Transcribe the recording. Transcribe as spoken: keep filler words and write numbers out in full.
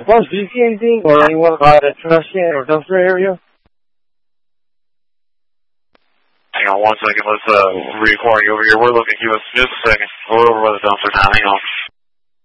Boss, do you see anything or anyone about a trash can or dumpster area? Hang on one second. Let's uh, re-acquire you over here. We're looking. Give us just a second. We're over by the dumpster now. Hang on.